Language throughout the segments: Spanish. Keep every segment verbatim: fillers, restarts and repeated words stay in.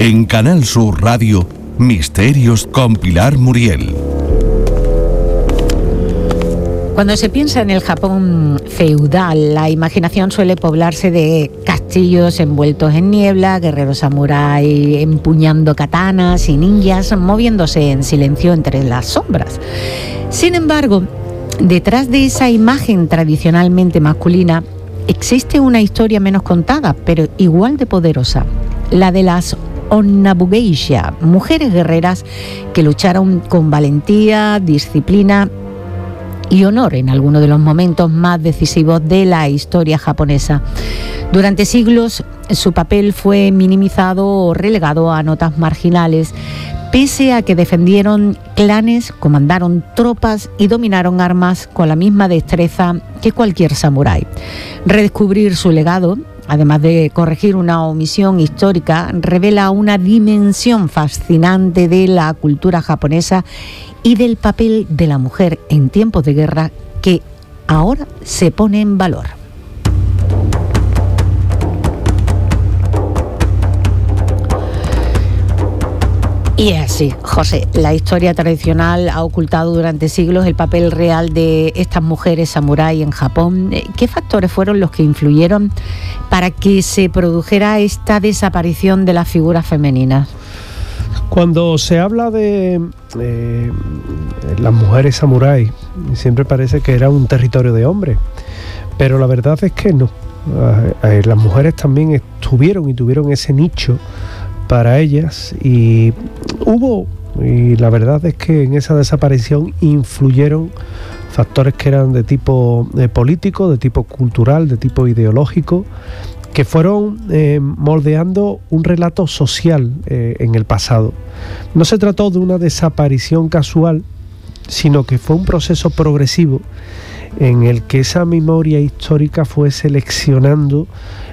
En Canal Sur Radio, Misterios con Pilar Muriel. Cuando se piensa en el Japón feudal, la imaginación suele poblarse de castillos envueltos en niebla, guerreros samurái empuñando katanas y ninjas moviéndose en silencio entre las sombras. Sin embargo, detrás de esa imagen tradicionalmente masculina existe una historia menos contada, pero igual de poderosa, la de las Onnabugeisha, mujeres guerreras que lucharon con valentía, disciplina y honor en algunos de los momentos más decisivos de la historia japonesa. Durante siglos su papel fue minimizado o relegado a notas marginales, pese a que defendieron clanes, comandaron tropas y dominaron armas con la misma destreza que cualquier samurái. Redescubrir su legado, además de corregir una omisión histórica, revela una dimensión fascinante de la cultura japonesa y del papel de la mujer en tiempos de guerra que ahora se pone en valor. Y es así, José, la historia tradicional ha ocultado durante siglos el papel real de estas mujeres samurái en Japón. ¿Qué factores fueron los que influyeron para que se produjera esta desaparición de las figuras femeninas? Cuando se habla de eh, las mujeres samurái, siempre parece que era un territorio de hombres, pero la verdad es que no. Eh, las mujeres también estuvieron y tuvieron ese nicho para ellas, y hubo, y la verdad es que en esa desaparición influyeron factores que eran de tipo eh, político, de tipo cultural, de tipo ideológico, que fueron eh, moldeando un relato social eh, en el pasado. No se trató de una desaparición casual, sino que fue un proceso progresivo en el que esa memoria histórica fue seleccionando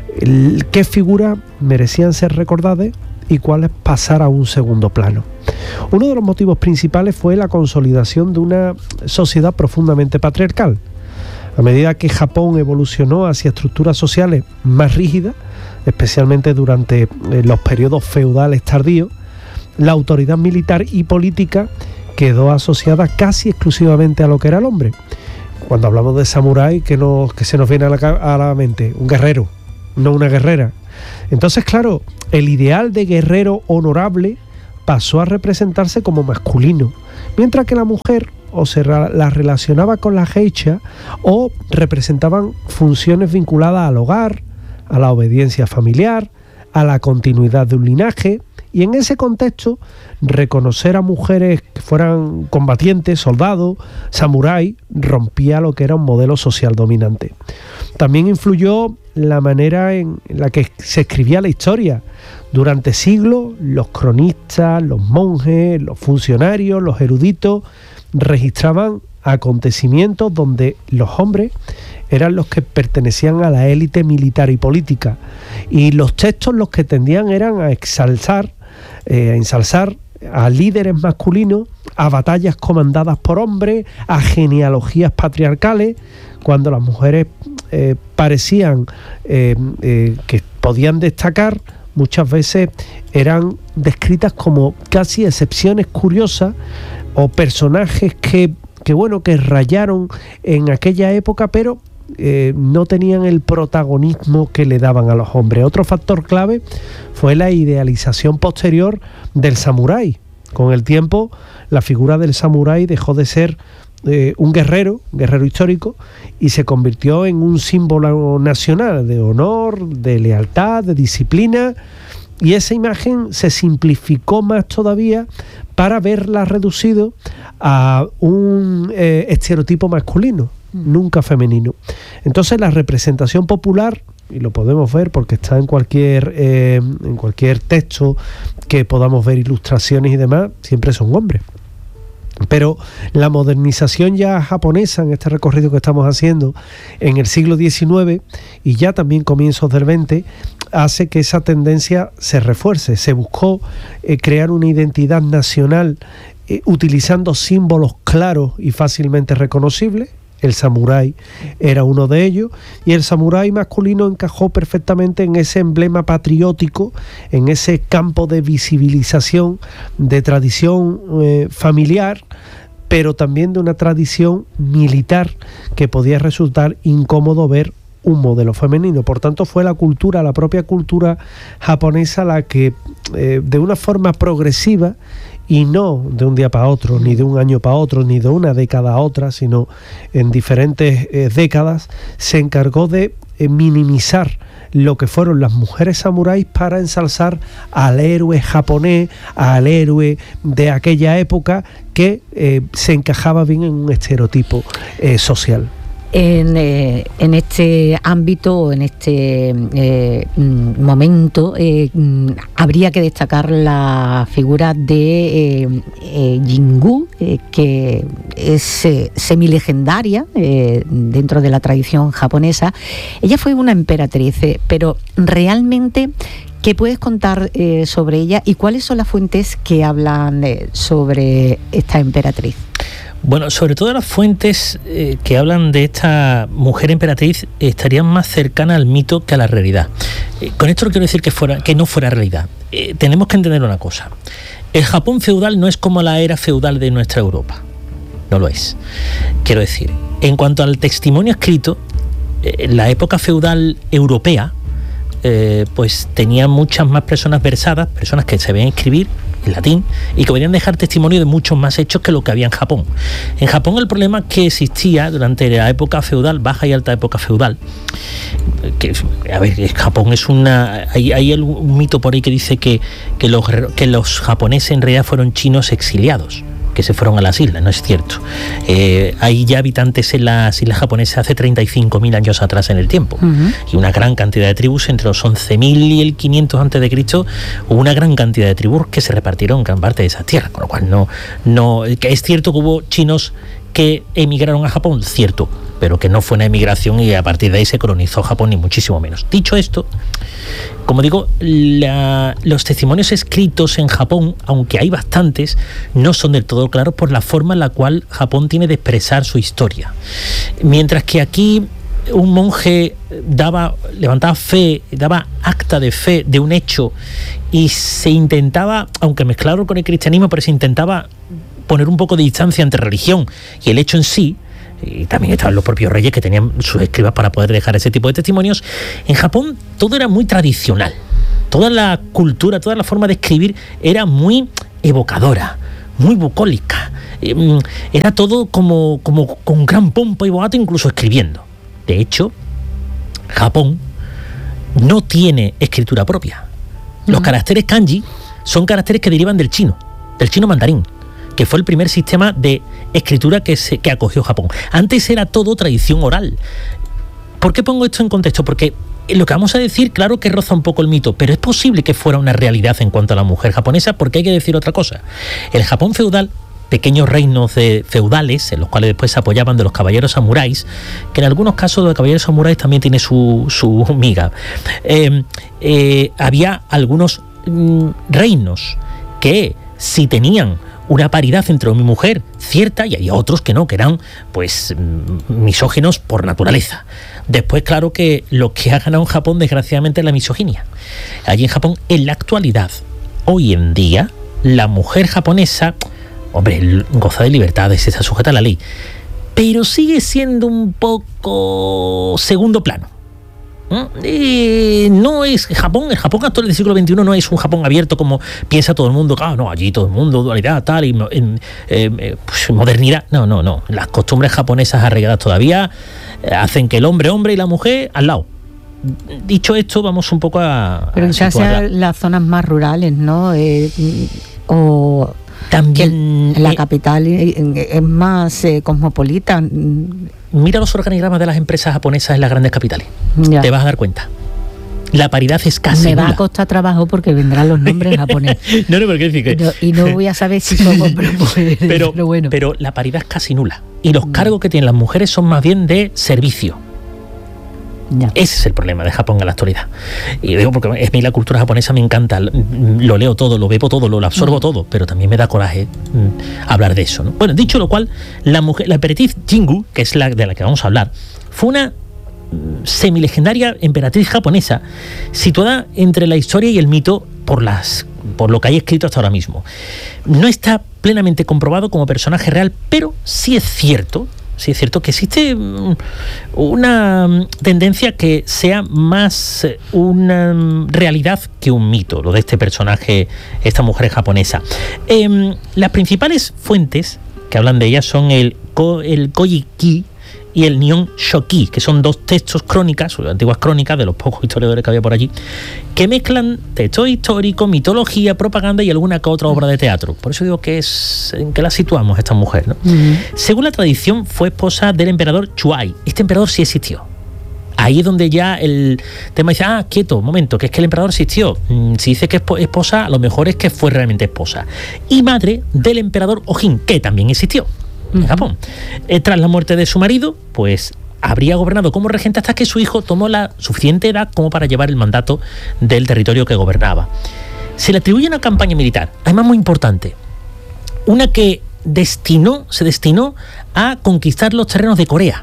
el, qué figuras merecían ser recordadas y cuáles pasar a un segundo plano. Uno de los motivos principales fue la consolidación de una sociedad profundamente patriarcal. A medida que Japón evolucionó hacia estructuras sociales más rígidas, especialmente durante eh, los periodos feudales tardíos, la autoridad militar y política quedó asociada casi exclusivamente a lo que era el hombre. Cuando hablamos de samurái, ¿qué, nos, qué se nos viene a la, a la mente? Un guerrero, no una guerrera. Entonces, claro, el ideal de guerrero honorable pasó a representarse como masculino, mientras que la mujer o se la relacionaba con la geisha o representaban funciones vinculadas al hogar, a la obediencia familiar, a la continuidad de un linaje, y en ese contexto reconocer a mujeres que fueran combatientes, soldados, samurái, rompía lo que era un modelo social dominante. También influyó la manera en la que se escribía la historia. Durante siglos, los cronistas, los monjes, los funcionarios, los eruditos registraban acontecimientos donde los hombres eran los que pertenecían a la élite militar y política, y los textos los que tendían eran a exaltar, eh, a ensalzar a líderes masculinos, a batallas comandadas por hombres, a genealogías patriarcales, cuando las mujeres eh, parecían eh, eh, que podían destacar. Muchas veces eran descritas como casi excepciones curiosas o personajes que, que bueno, que rayaron en aquella época, pero eh, no tenían el protagonismo que le daban a los hombres. Otro factor clave fue la idealización posterior del samurái. Con el tiempo, la figura del samurái dejó de ser eh, un guerrero, guerrero histórico, y se convirtió en un símbolo nacional de honor, de lealtad, de disciplina, y esa imagen se simplificó más todavía para verla reducido a un eh, estereotipo masculino, nunca femenino. Entonces la representación popular, y lo podemos ver porque está en cualquier eh, en cualquier texto que podamos ver, ilustraciones y demás, siempre son hombres. Pero la modernización ya japonesa, en este recorrido que estamos haciendo en el siglo diecinueve y ya también comienzos del veinte, hace que esa tendencia se refuerce. Se buscó eh, crear una identidad nacional eh, utilizando símbolos claros y fácilmente reconocibles, el samurái era uno de ellos, y el samurái masculino encajó perfectamente en ese emblema patriótico, en ese campo de visibilización de tradición eh, familiar, pero también de una tradición militar que podía resultar incómodo ver un modelo femenino. Por tanto, fue la cultura, la propia cultura japonesa la que eh, de una forma progresiva, y no de un día para otro, ni de un año para otro, ni de una década a otra, sino en diferentes eh, décadas, se encargó de eh, minimizar lo que fueron las mujeres samuráis para ensalzar al héroe japonés, al héroe de aquella época que eh, se encajaba bien en un estereotipo eh, social. En, eh, en este ámbito, en este eh, momento, eh, habría que destacar la figura de eh, eh, Jingu, eh, que es eh, semilegendaria eh, dentro de la tradición japonesa. Ella fue una emperatriz, eh, pero realmente, ¿qué puedes contar eh, sobre ella y cuáles son las fuentes que hablan eh, sobre esta emperatriz? Bueno, sobre todo las fuentes eh, que hablan de esta mujer emperatriz estarían más cercanas al mito que a la realidad. Eh, con esto no quiero decir que, fuera, que no fuera realidad. Eh, tenemos que entender una cosa. El Japón feudal no es como la era feudal de nuestra Europa. No lo es. Quiero decir, en cuanto al testimonio escrito, eh, la época feudal europea, eh, pues tenía muchas más personas versadas, personas que sabían escribir en latín y que podían dejar testimonio de muchos más hechos que lo que había en Japón. En Japón el problema que existía durante la época feudal, baja y alta época feudal, que, a ver, Japón es una... Hay, hay un mito por ahí que dice que, que, los, que los japoneses en realidad fueron chinos exiliados, que se fueron a las islas. No es cierto. Eh, hay ya habitantes en las islas japonesas hace treinta y cinco mil años atrás en el tiempo. Uh-huh. Y una gran cantidad de tribus, entre los once mil y el quinientos antes de Cristo, hubo una gran cantidad de tribus que se repartieron en gran parte de esas tierras. Con lo cual, no, no, que es cierto que hubo chinos que emigraron a Japón, cierto, pero que no fue una emigración y a partir de ahí se colonizó Japón, ni muchísimo menos. Dicho esto, como digo, la, los testimonios escritos en Japón, aunque hay bastantes, no son del todo claros por la forma en la cual Japón tiene de expresar su historia. Mientras que aquí un monje daba, levantaba fe, daba acta de fe de un hecho y se intentaba, aunque mezclarlo con el cristianismo, pero se intentaba poner un poco de distancia entre religión y el hecho en sí, y también estaban los propios reyes que tenían sus escribas para poder dejar ese tipo de testimonios. En Japón todo era muy tradicional, toda la cultura, toda la forma de escribir era muy evocadora, muy bucólica, era todo como, como con gran pompa y boato, incluso escribiendo. De hecho, Japón no tiene escritura propia. Los caracteres kanji son caracteres que derivan del chino, del chino mandarín, que fue el primer sistema de escritura que, se, que acogió Japón. Antes era todo tradición oral. ¿Por qué pongo esto en contexto? Porque lo que vamos a decir, claro que roza un poco el mito, pero es posible que fuera una realidad en cuanto a la mujer japonesa, porque hay que decir otra cosa. El Japón feudal, pequeños reinos de feudales, en los cuales después se apoyaban de los caballeros samuráis, que en algunos casos los caballeros samuráis también tiene su, su miga. Eh, eh, había algunos mm, reinos que si tenían una paridad entre hombre y mujer cierta, y había otros que no, que eran pues misóginos por naturaleza. Después, claro que lo que ha ganado en Japón, desgraciadamente, es la misoginia. Allí en Japón, en la actualidad, hoy en día, la mujer japonesa, hombre, goza de libertades, está sujeta a la ley, pero sigue siendo un poco segundo plano. Eh, no es Japón, el Japón actual del siglo veintiuno no es un Japón abierto como piensa todo el mundo, ah, no, allí todo el mundo, dualidad, tal, y eh, eh, pues, modernidad. No, no, no. Las costumbres japonesas arraigadas todavía eh, hacen que el hombre, hombre y la mujer al lado. Dicho esto, vamos un poco a. Pero ya sea las zonas más rurales, ¿no? Eh, o. También la eh, capital es más eh, cosmopolita. Mira los organigramas de las empresas japonesas en las grandes capitales. Ya. Te vas a dar cuenta. La paridad es casi Me nula. va a costar trabajo porque vendrán los nombres japoneses. no, no, pero ¿qué decir? Pero, y no voy a saber si somos mujeres. Pero, pero, bueno. pero la paridad es casi nula. Y los cargos que tienen las mujeres son más bien de servicio. Ya. Ese es el problema de Japón en la actualidad. Y digo porque a mí la cultura japonesa me encanta, lo leo todo, lo bebo todo, lo absorbo mm. todo, pero también me da coraje mm, hablar de eso, ¿no? Bueno, dicho lo cual, la mujer, la emperatriz Jingu, que es la de la que vamos a hablar, fue una semilegendaria emperatriz japonesa situada entre la historia y el mito por las por lo que hay escrito hasta ahora mismo. No está plenamente comprobado como personaje real, pero sí es cierto Sí, es cierto que existe una tendencia que sea más una realidad que un mito, lo de este personaje, esta mujer japonesa. Eh, las principales fuentes que hablan de ella son el, Ko, el Kojiki y el Nihon Shoki, que son dos textos crónicas, antiguas crónicas de los pocos historiadores que había por allí, que mezclan texto histórico, mitología, propaganda y alguna que otra obra de teatro. Por eso digo que es en que la situamos esta mujer, ¿no? Uh-huh. Según la tradición, fue esposa del emperador Chuai. Este emperador sí existió. Ahí es donde ya el tema dice, ah, quieto, un momento, que es que el emperador existió. Si dice que es esposa, a lo mejor es que fue realmente esposa. Y madre del emperador Ojin, que también existió en Japón. Eh, tras la muerte de su marido, pues habría gobernado como regente hasta que su hijo tomó la suficiente edad como para llevar el mandato del territorio que gobernaba. Se le atribuye una campaña militar, además muy importante, una que destinó, se destinó a conquistar los terrenos de Corea.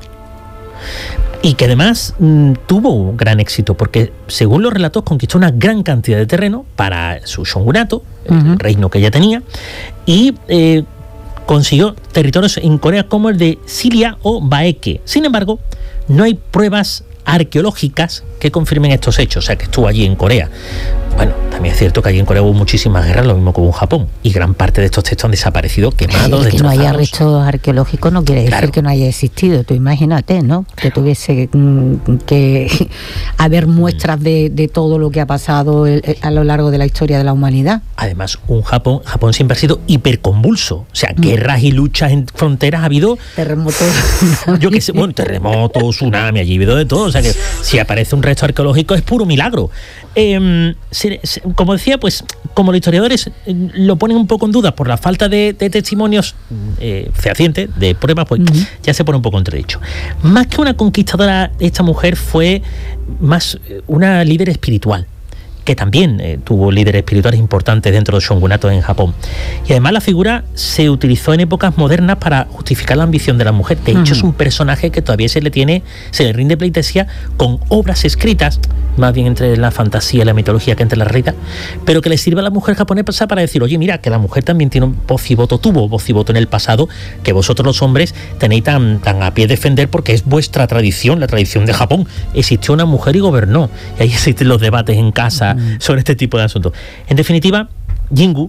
Y que además mmm, tuvo un gran éxito, porque según los relatos conquistó una gran cantidad de terreno para su shogunato, uh-huh. el reino que ella tenía, y eh, consiguió territorios en Corea como el de Siria o Baekje. Sin embargo, no hay pruebas arqueológicas que confirmen estos hechos, o sea, que estuvo allí en Corea. Bueno, también es cierto que allí en Corea hubo muchísimas guerras, lo mismo que hubo en Japón, y gran parte de estos textos han desaparecido, quemados, es que destrozados. No haya restos arqueológicos no quiere decir claro. que no haya existido. Tú imagínate, ¿no? Claro. Que tuviese mm, que haber muestras de, de todo lo que ha pasado el, a lo largo de la historia de la humanidad. Además, un Japón, Japón siempre ha sido hiperconvulso, o sea, mm. guerras y luchas en fronteras ha habido... Terremotos. Yo qué sé, bueno, terremotos, tsunami, allí ha habido de todo, o sea que si aparece un resto arqueológico es puro milagro. Eh, se, se, como decía, pues como los historiadores eh, lo ponen un poco en duda por la falta de, de testimonios eh, fehacientes, de pruebas, pues uh-huh. ya se pone un poco entredicho. Más que una conquistadora, esta mujer fue más una líder espiritual, que también eh, tuvo líderes espirituales importantes dentro de los shogunatos en Japón. Y además la figura se utilizó en épocas modernas para justificar la ambición de la mujer. De hecho, uh-huh. es un personaje que todavía se le tiene, se le rinde pleitesía con obras escritas, más bien entre la fantasía y la mitología que entre la realidad, pero que le sirve a la mujer japonesa para decir, oye, mira, que la mujer también tiene un voz y voto, tuvo voz y voto en el pasado, que vosotros los hombres tenéis tan, tan a pie defender porque es vuestra tradición, la tradición de Japón. Existió una mujer y gobernó. Y ahí existen los debates en casa sobre este tipo de asuntos. En definitiva, Jingu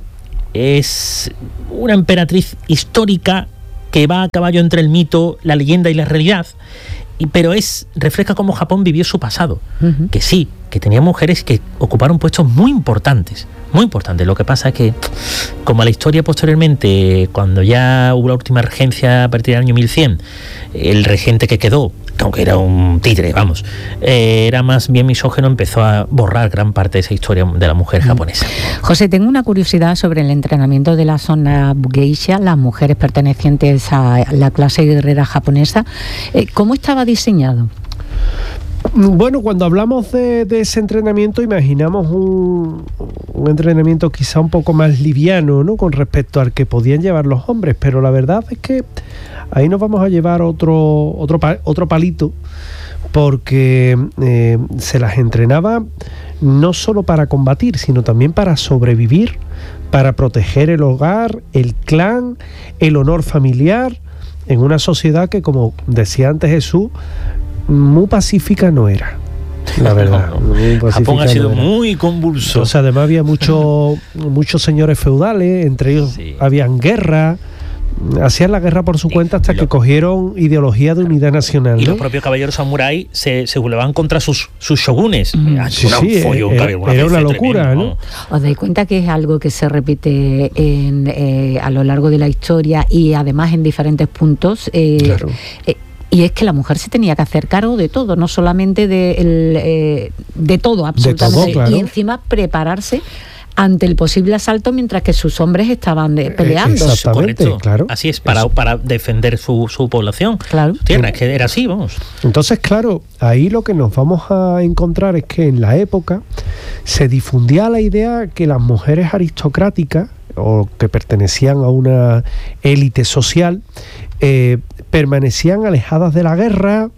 es una emperatriz histórica que va a caballo entre el mito, la leyenda y la realidad, y, pero es refleja cómo Japón vivió su pasado, uh-huh. que sí, que tenía mujeres que ocuparon puestos muy importantes, muy importantes. Lo que pasa es que, como a la historia posteriormente, cuando ya hubo la última regencia a partir del año mil cien, el regente que quedó, aunque era un tigre, vamos, eh, era más bien misógino, empezó a borrar gran parte de esa historia de la mujer japonesa. José, tengo una curiosidad sobre el entrenamiento de la zona geisha, las mujeres pertenecientes a la clase guerrera japonesa. Eh, ¿Cómo estaba diseñado? Bueno, cuando hablamos de, de ese entrenamiento, imaginamos un, un entrenamiento quizá un poco más liviano, ¿no?, con respecto al que podían llevar los hombres, pero la verdad es que ahí nos vamos a llevar otro, otro, otro palito, porque eh, se las entrenaba no solo para combatir, sino también para sobrevivir, para proteger el hogar, el clan, el honor familiar, en una sociedad que, como decía antes Jesús, muy pacífica no era, la verdad. No, no. Japón ha sido no muy convulso. O sea, además había muchos muchos señores feudales, entre ellos sí. habían guerra, hacían la guerra por su cuenta hasta lo, que cogieron ideología de unidad nacional. Y ¿no? los propios caballeros samurái se, se sublevaban contra sus, sus shogunes. Mm. Sí, sí, era, una, era una locura, tremendo, ¿no? Os dais cuenta que es algo que se repite en, eh, a lo largo de la historia y además en diferentes puntos. Eh, claro. Eh, Y es que la mujer se tenía que hacer cargo de todo, no solamente de, el, eh, de todo, absolutamente. De todo, claro. Y encima prepararse ante el posible asalto mientras que sus hombres estaban de, peleando. Exactamente, correcto. Claro. Así es, para, para defender su, su población. Claro. Su tierra, es que era así, vamos. Entonces, claro, ahí lo que nos vamos a encontrar es que en la época se difundía la idea que las mujeres aristocráticas o que pertenecían a una élite social eh, permanecían alejadas de la guerra,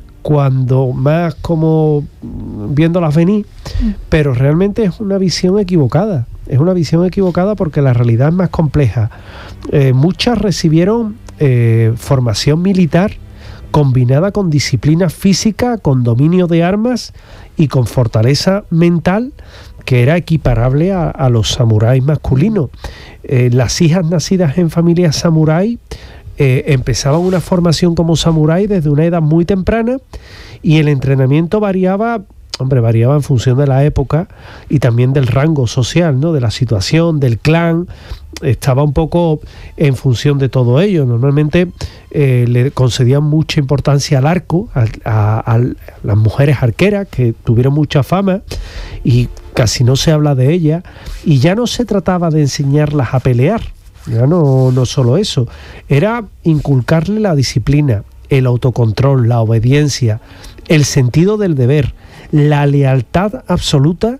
cuando más como viéndolas venir, pero realmente es una visión equivocada. Es una visión equivocada porque la realidad es más compleja. Eh, muchas recibieron eh, formación militar combinada con disciplina física, con dominio de armas y con fortaleza mental que era equiparable a, a los samuráis masculinos. Eh, las hijas nacidas en familias samurái eh, empezaban una formación como samurái desde una edad muy temprana y el entrenamiento variaba, hombre, variaba en función de la época y también del rango social, ¿no? De la situación, del clan. Estaba un poco en función de todo ello. Normalmente eh, le concedían mucha importancia al arco, a, a, a las mujeres arqueras que tuvieron mucha fama y casi no se habla de ellas, y ya no se trataba de enseñarlas a pelear, ya no, no solo eso, era inculcarle la disciplina, el autocontrol, la obediencia, el sentido del deber, la lealtad absoluta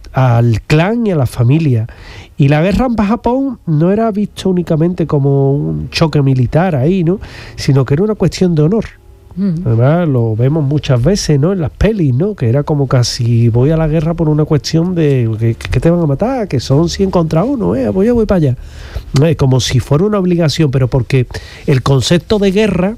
al clan y a la familia. Y la guerra en Japón no era visto únicamente como un choque militar ahí, ¿no? Sino que era una cuestión de honor. Además lo vemos muchas veces, ¿no? En las pelis, ¿no? Que era como casi voy a la guerra por una cuestión de que, que te van a matar, que son cien contra uno, ¿eh? Voy, voy para allá. ¿No? Es como si fuera una obligación, pero porque el concepto de guerra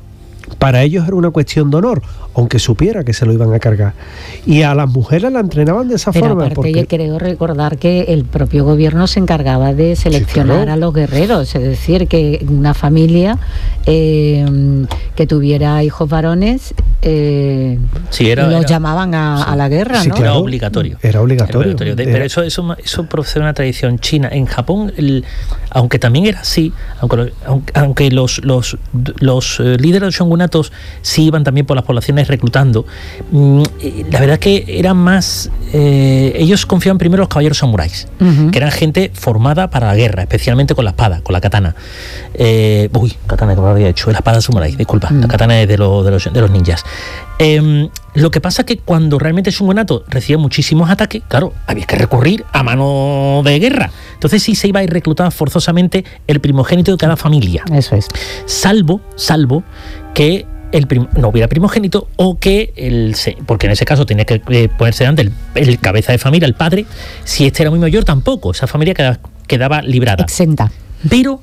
para ellos era una cuestión de honor, aunque supiera que se lo iban a cargar. Y a las mujeres la entrenaban de esa Pero forma. Aparte, porque yo creo recordar que el propio gobierno se encargaba de seleccionar sí, claro. a los guerreros, es decir, que una familia eh, que tuviera hijos varones eh, sí, era, los era, llamaban a, sí. a la guerra, sí, ¿no? Claro. Era obligatorio. Era obligatorio. Era obligatorio. De, era. Pero eso, eso, eso procede de una tradición china. En Japón, el, aunque también era así, aunque, aunque los, los, los eh, líderes de shogunatos sí iban también por las poblaciones reclutando, mmm, la verdad que eran más eh, ellos confiaban primero en los caballeros samuráis, uh-huh. que eran gente formada para la guerra, especialmente con la espada, con la katana. Eh, uy, katana que me había hecho, la espada samurái, disculpa, uh-huh. la katana es de, lo, de, los, de los ninjas. Eh, lo que pasa es que cuando realmente el shogunato recibía muchísimos ataques, claro, había que recurrir a mano de guerra. Entonces sí se iba a ir reclutando forzosamente el primogénito de cada familia. Eso es. Salvo, salvo que el prim- no hubiera primogénito o que el porque en ese caso tenía que eh, ponerse delante el, el cabeza de familia, el padre. Si este era muy mayor, tampoco, esa familia quedaba, quedaba librada, exenta. Pero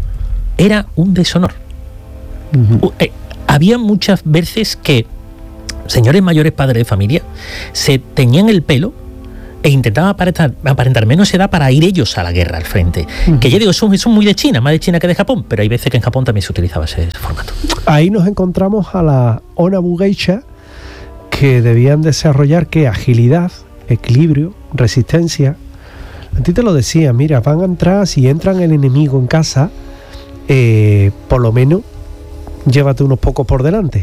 era un deshonor. Uh-huh. eh, había muchas veces que señores mayores, padres de familia, se teñían el pelo e intentaban aparentar, aparentar menos edad para ir ellos a la guerra al frente. Uh-huh. Que yo digo, eso, eso es muy de China, más de China que de Japón, pero hay veces que en Japón también se utilizaba ese, ese formato. Ahí nos encontramos a la Onabu Geisha, que debían desarrollar ¿qué? Agilidad, equilibrio, resistencia. A ti te lo decía, mira, van a entrar, si entran el enemigo en casa, eh, por lo menos llévate unos pocos por delante.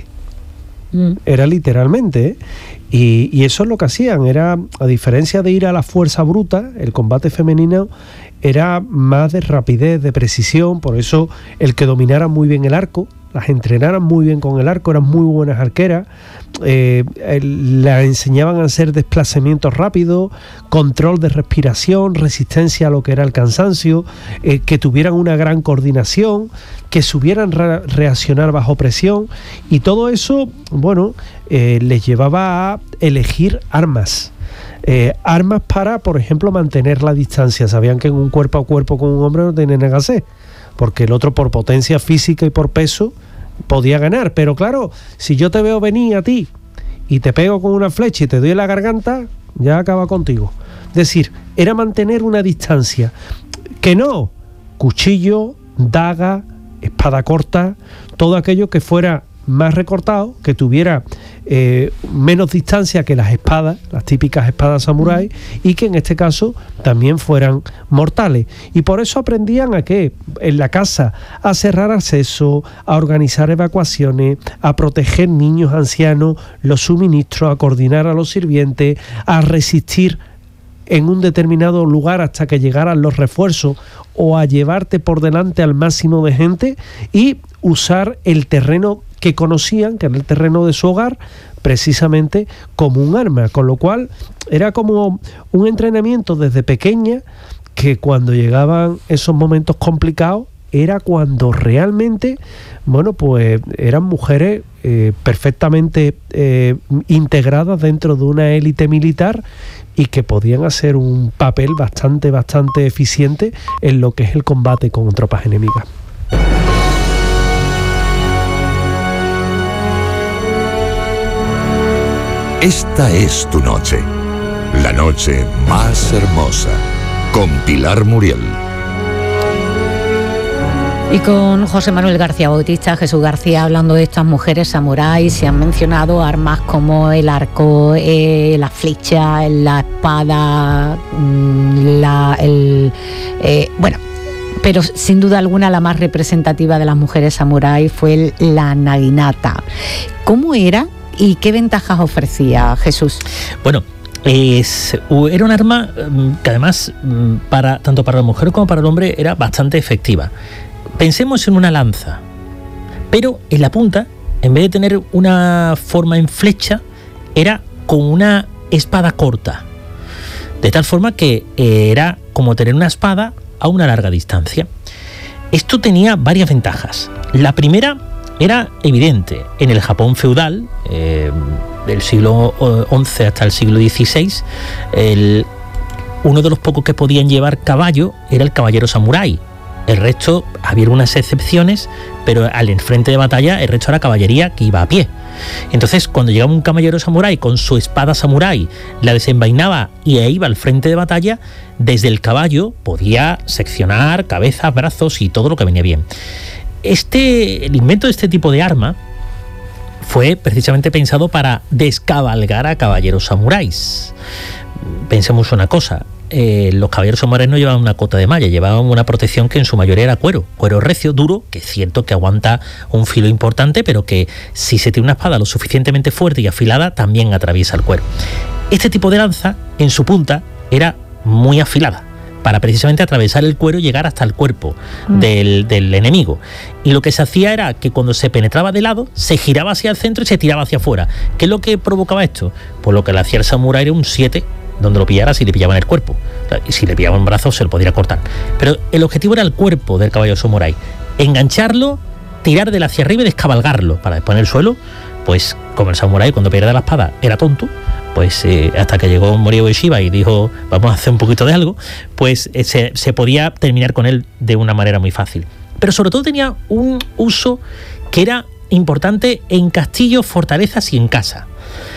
Era literalmente, ¿eh? y, y eso es lo que hacían, era, a diferencia de ir a la fuerza bruta, el combate femenino era más de rapidez, de precisión. Por eso el que dominara muy bien el arco, las entrenaran muy bien con el arco, eran muy buenas arqueras, eh, el, las enseñaban a hacer desplazamientos rápidos, control de respiración, resistencia a lo que era el cansancio, eh, que tuvieran una gran coordinación, que supieran re- reaccionar bajo presión, y todo eso, bueno, eh, les llevaba a elegir armas. Eh, armas para, por ejemplo, mantener la distancia. Sabían que en un cuerpo a cuerpo con un hombre no tenían nada que hacer, porque el otro por potencia física y por peso podía ganar. Pero claro, si yo te veo venir a ti y te pego con una flecha y te doy en la garganta, ya acaba contigo. Es decir, era mantener una distancia. Que no, cuchillo, daga, espada corta, todo aquello que fuera más recortado, que tuviera eh, menos distancia que las espadas, las típicas espadas samurái, y que en este caso también fueran mortales. Y por eso aprendían a qué, en la casa, a cerrar acceso, a organizar evacuaciones, a proteger niños, ancianos, los suministros, a coordinar a los sirvientes, a resistir en un determinado lugar hasta que llegaran los refuerzos o a llevarte por delante al máximo de gente y usar el terreno que conocían, que era el terreno de su hogar, precisamente como un arma, con lo cual era como un entrenamiento desde pequeña, que cuando llegaban esos momentos complicados era cuando realmente, bueno, pues eran mujeres eh, perfectamente eh, integradas dentro de una élite militar y que podían hacer un papel bastante, bastante eficiente en lo que es el combate con tropas enemigas. Esta es tu noche, la noche más hermosa, con Pilar Muriel. Y con José Manuel García Bautista, Jesús García, hablando de estas mujeres samuráis, se han mencionado armas como el arco, eh, la flecha, la espada, la, el, eh, bueno, pero sin duda alguna la más representativa de las mujeres samuráis fue el, la naginata. ¿Cómo era y qué ventajas ofrecía, Jesús? Bueno, Es, era un arma que además para tanto para la mujer como para el hombre era bastante efectiva. Pensemos en una lanza, pero en la punta, en vez de tener una forma en flecha, era con una espada corta, de tal forma que era como tener una espada a una larga distancia. Esto tenía varias ventajas. La primera era evidente. En el Japón feudal, eh, del siglo once hasta el siglo dieciséis, el, uno de los pocos que podían llevar caballo era el caballero samurái. El resto, había unas excepciones, pero al frente de batalla el resto era caballería que iba a pie. Entonces, cuando llegaba un caballero samurái con su espada samurái, la desenvainaba y iba al frente de batalla, desde el caballo podía seccionar cabezas, brazos y todo lo que venía bien. Este, el invento de este tipo de arma fue precisamente pensado para descabalgar a caballeros samuráis. Pensemos una cosa, eh, los caballeros samuráis no llevaban una cota de malla, llevaban una protección que en su mayoría era cuero, cuero recio, duro, que es cierto que aguanta un filo importante, pero que si se tiene una espada lo suficientemente fuerte y afilada, también atraviesa el cuero. Este tipo de lanza, en su punta, era muy afilada, para precisamente atravesar el cuero y llegar hasta el cuerpo mm. del, del enemigo. Y lo que se hacía era que cuando se penetraba de lado, se giraba hacia el centro y se tiraba hacia afuera. ¿Qué es lo que provocaba esto? Pues lo que le hacía el samurái era un siete, donde lo pillara si le pillaban el cuerpo. O sea, y si le pillaban un brazo, se lo podría cortar. Pero el objetivo era el cuerpo del caballero samurái. Engancharlo, tirar de él hacia arriba y descabalgarlo. Para después en el suelo, pues como el samurái cuando pierde la espada era tonto, pues eh, hasta que llegó Morihei Ueshiba y dijo vamos a hacer un poquito de algo, pues eh, se, se podía terminar con él de una manera muy fácil. Pero sobre todo tenía un uso que era importante en castillos, fortalezas y en casa.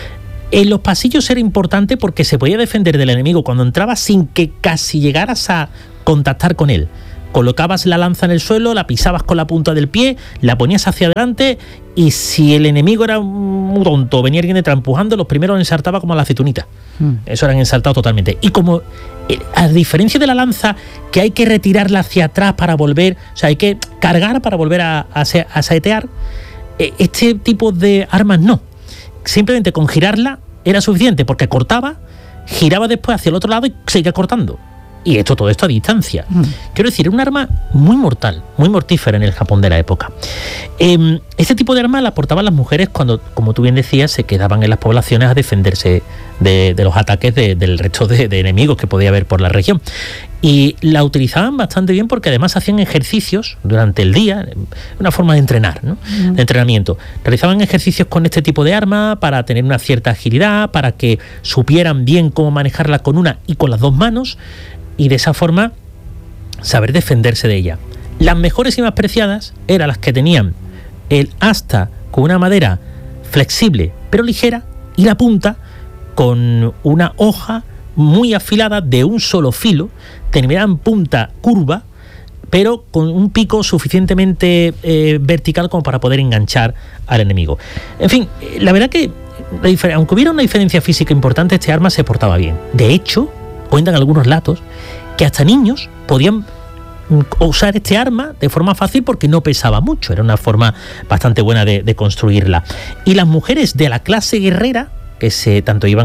En los pasillos era importante porque se podía defender del enemigo cuando entraba sin que casi llegaras a contactar con él. Colocabas la lanza en el suelo, la pisabas con la punta del pie, la ponías hacia adelante y si el enemigo era muy tonto, venía alguien detrás empujando, los primeros lo ensartaba como a la aceitunita. Mm. Eso eran ensartados totalmente. Y como, a diferencia de la lanza, que hay que retirarla hacia atrás para volver, o sea, hay que cargar para volver a, a, a saetear, este tipo de armas no. Simplemente con girarla era suficiente porque cortaba, giraba después hacia el otro lado y seguía cortando. Y esto, todo esto a distancia. Mm. Quiero decir, era un arma muy mortal, muy mortífera en el Japón de la época. Eh, este tipo de arma la portaban las mujeres cuando, como tú bien decías, se quedaban en las poblaciones a defenderse de, de los ataques de, del resto de, de enemigos que podía haber por la región. Y la utilizaban bastante bien porque además hacían ejercicios durante el día, una forma de entrenar, ¿no? Mm. De entrenamiento. Realizaban ejercicios con este tipo de arma para tener una cierta agilidad, para que supieran bien cómo manejarla con una y con las dos manos, y de esa forma saber defenderse de ella. Las mejores y más preciadas eran las que tenían el asta con una madera flexible pero ligera y la punta con una hoja muy afilada de un solo filo, terminada en punta curva, pero con un pico suficientemente eh, vertical como para poder enganchar al enemigo. En fin, la verdad que la aunque hubiera una diferencia física importante, este arma se portaba bien. De hecho, cuentan algunos relatos que hasta niños podían usar este arma de forma fácil porque no pesaba mucho, era una forma bastante buena de, de construirla. Y las mujeres de la clase guerrera, que se tanto iban al,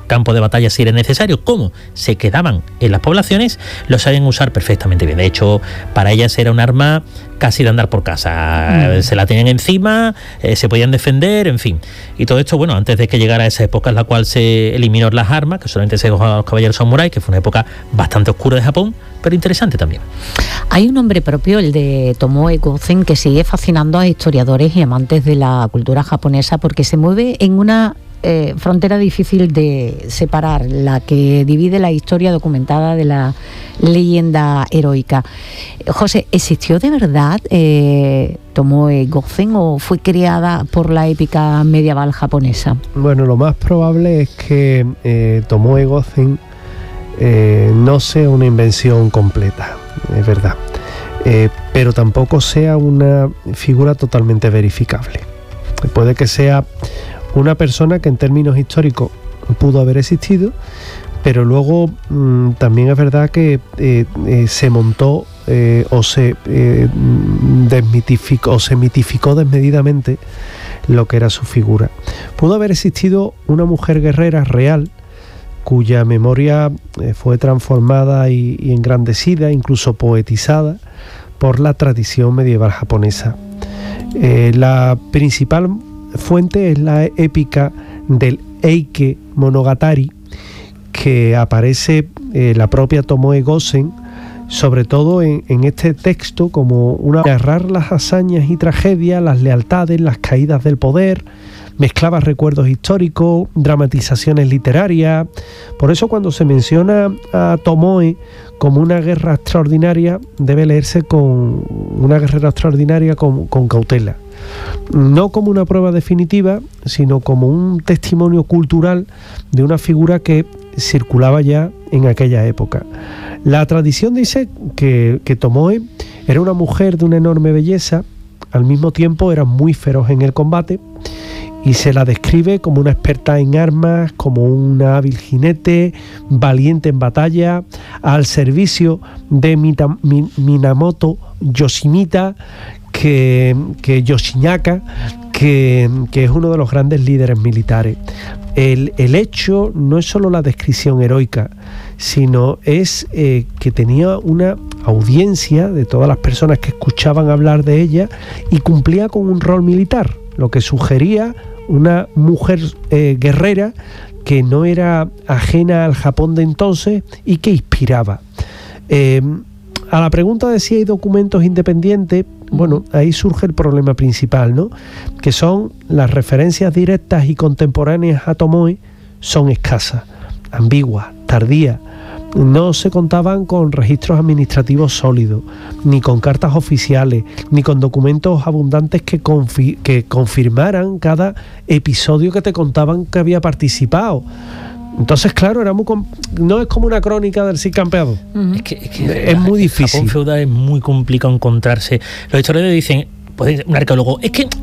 campo de batalla si era necesario, como se quedaban en las poblaciones, lo sabían usar perfectamente bien. De hecho, para ellas era un arma casi de andar por casa. Mm. Se la tenían encima, eh, se podían defender, en fin. Y todo esto, bueno, antes de que llegara esa época en la cual se eliminó las armas, que solamente se usaban los caballeros samuráis, que fue una época bastante oscura de Japón, pero interesante también. Hay un nombre propio, el de Tomoe Gozen, que sigue fascinando a historiadores y amantes de la cultura japonesa porque se mueve en una eh, frontera difícil de separar, la que divide la historia documentada de la leyenda heroica. José, ¿existió de verdad eh, Tomoe Gozen o fue creada por la épica medieval japonesa? Bueno, lo más probable es que eh, Tomoe Gozen eh, no sea una invención completa, es verdad, eh, pero tampoco sea una figura totalmente verificable. Puede que sea una persona que en términos históricos pudo haber existido, pero luego mmm, también es verdad que eh, eh, se montó eh, o se eh, desmitificó o se mitificó desmedidamente lo que era su figura. Pudo haber existido una mujer guerrera real cuya memoria eh, fue transformada y, y engrandecida, incluso poetizada por la tradición medieval japonesa. Eh, la principal fuente es la épica del Eike Monogatari, que aparece eh, la propia Tomoe Gozen, sobre todo en, en este texto, como una narrar las hazañas y tragedias, las lealtades, las caídas del poder, mezclaba recuerdos históricos, dramatizaciones literarias. Por eso cuando se menciona a Tomoe como una guerra extraordinaria, debe leerse con una guerrera extraordinaria con, con cautela. No como una prueba definitiva, sino como un testimonio cultural de una figura que circulaba ya en aquella época. La tradición dice que, que Tomoe era una mujer de una enorme belleza, al mismo tiempo era muy feroz en el combate, y se la describe como una experta en armas, como una hábil jinete, valiente en batalla, al servicio de Mita, Mi, Minamoto Yoshimita, que, que Yoshinyaka, que, que es uno de los grandes líderes militares. El, el hecho no es solo la descripción heroica, sino es eh, que tenía una audiencia de todas las personas que escuchaban hablar de ella y cumplía con un rol militar, lo que sugería una mujer eh, guerrera que no era ajena al Japón de entonces y que inspiraba. Eh, a la pregunta de si hay documentos independientes, bueno, ahí surge el problema principal, ¿no? Que son las referencias directas y contemporáneas a Tomoe son escasas, ambiguas, tardías. No se contaban con registros administrativos sólidos, ni con cartas oficiales, ni con documentos abundantes que, confi- que confirmaran cada episodio que te contaban que había participado. Entonces, claro, era muy com- no es como una crónica del Cid campeado. Uh-huh. Es, que, es, que es muy difícil. En Japón feudal es muy complicado encontrarse. Los historiadores dicen, pues un arqueólogo, es que